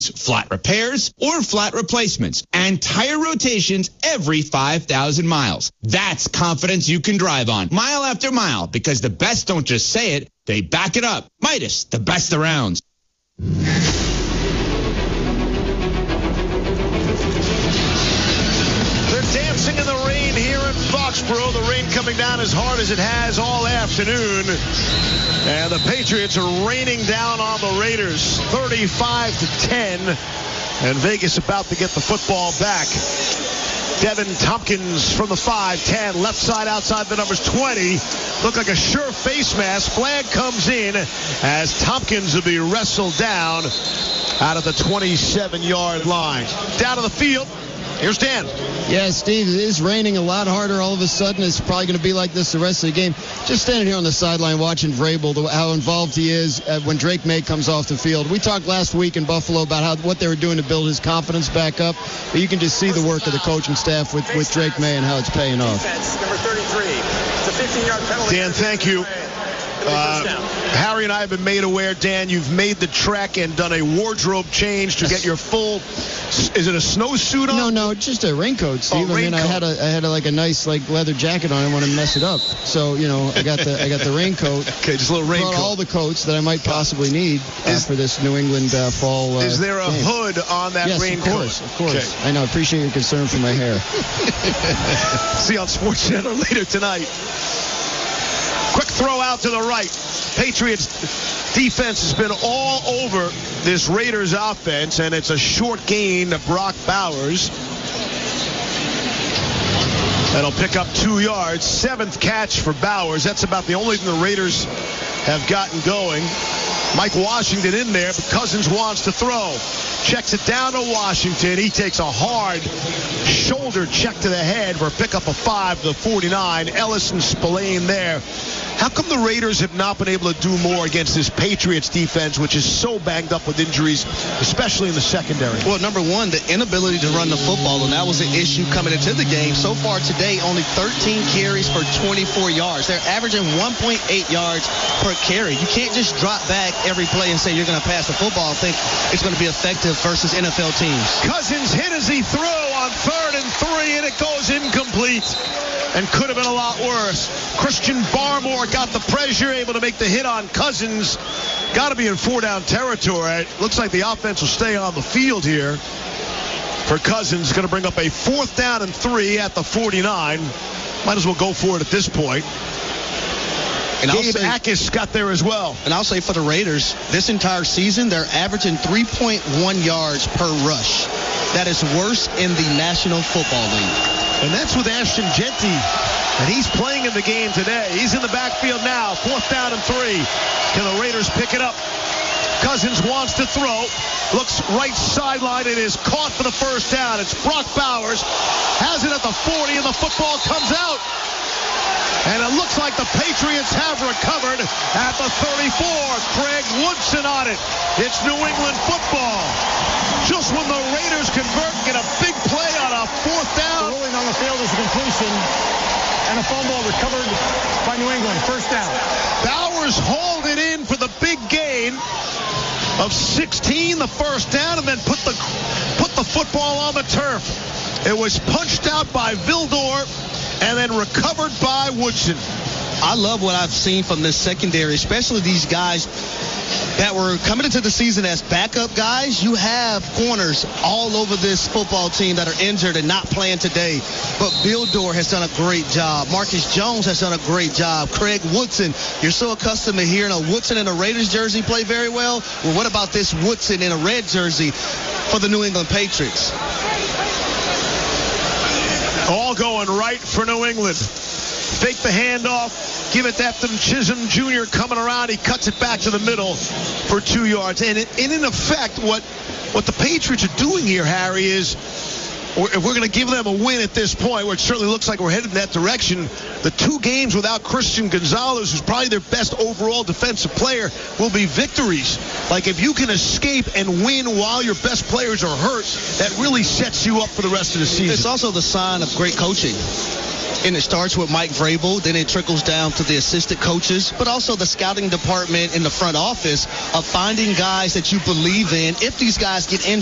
flat repairs, or flat replacements, and tire rotations every 5,000 miles. That's confidence you can drive on, mile after mile, because the best don't just say it, they back it up. Midas, the best around. Dancing in the rain here in Foxborough. The rain coming down as hard as it has all afternoon. And the Patriots are raining down on the Raiders 35-10. And Vegas about to get the football back. Devin Tompkins from the 5-10, left side outside the numbers 20. Look like a sure face mask. Flag comes in as Tompkins will be wrestled down out of the 27-yard line. Down to the field. Here's Dan. Yeah, Steve, it is raining a lot harder all of a sudden. It's probably going to be like this the rest of the game. Just standing here on the sideline watching Vrabel, how involved he is when Drake May comes off the field. We talked last week in Buffalo about what they were doing to build his confidence back up. But you can just see the work of the coaching staff with Drake May and how it's paying off. Number 33. It's a 15-yard penalty. Dan, thank you. Harry and I have been made aware, Dan, you've made the trek and done a wardrobe change to get your full, is it a snowsuit on? No, just a raincoat, Steve. Raincoat. I had a nice leather jacket on. I didn't want to mess it up. So, I got the raincoat. Okay, just a little raincoat. Brought all the coats that I might possibly need for this New England fall. Is there a game. Hood on that raincoat? Yes, of course. Okay. I know. I appreciate your concern for my hair. See on SportsCenter later tonight. Quick throw out to the right. Patriots defense has been all over this Raiders offense, and it's a short gain to Brock Bowers. That'll pick up 2 yards. 7th catch for Bowers. That's about the only thing the Raiders have gotten going. Mike Washington in there, but Cousins wants to throw. Checks it down to Washington. He takes a hard shoulder check to the head for a pickup of 5 to the 49. Ellis and Spillane there. How come the Raiders have not been able to do more against this Patriots defense, which is so banged up with injuries, especially in the secondary? Well, number one, the inability to run the football, and that was an issue coming into the game. So far today, only 13 carries for 24 yards. They're averaging 1.8 yards per carry. You can't just drop back every play and say you're going to pass the football. I think it's going to be effective versus NFL teams. Cousins hit as he threw on 3rd and 3, and it goes incomplete. And could have been a lot worse. Christian Barmore got the pressure, able to make the hit on Cousins. Got to be in 4-down territory. Looks like the offense will stay on the field here for Cousins. Going to bring up a 4th down and 3 at the 49. Might as well go for it at this point. And Gabe Akis got there as well. And I'll say for the Raiders, this entire season, they're averaging 3.1 yards per rush. That is worse in the National Football League. And that's with Ashton Jeanty. And he's playing in the game today. He's in the backfield now. 4th down and 3. Can the Raiders pick it up? Cousins wants to throw. Looks right sideline. It is caught for the 1st down. It's Brock Bowers. Has it at the 40, and the football comes out. And it looks like the Patriots have recovered at the 34. Craig Woodson on it. It's New England football. Just when the Raiders convert and get a big play on a 4th down. The ruling on the field is a completion and a fumble recovered by New England. 1st down. Bowers hauled it in for the big gain of 16, the 1st down, and then put the football on the turf. It was punched out by Vildor and then recovered by Woodson. I love what I've seen from this secondary, especially these guys that were coming into the season as backup guys. You have corners all over this football team that are injured and not playing today. But Vildor has done a great job. Marcus Jones has done a great job. Craig Woodson, you're so accustomed to hearing a Woodson in a Raiders jersey play very well. Well, what about this Woodson in a red jersey for the New England Patriots? All going right for New England. Fake the handoff. Give it that to Chisholm Jr. coming around. He cuts it back to the middle for 2 yards. And in effect, what the Patriots are doing here, Harry, is if we're going to give them a win at this point, where it certainly looks like we're headed in that direction, the 2 games without Christian Gonzalez, who's probably their best overall defensive player, will be victories. Like, if you can escape and win while your best players are hurt, that really sets you up for the rest of the season. It's also the sign of great coaching. And it starts with Mike Vrabel, then it trickles down to the assistant coaches, but also the scouting department in the front office of finding guys that you believe in. If these guys get injured,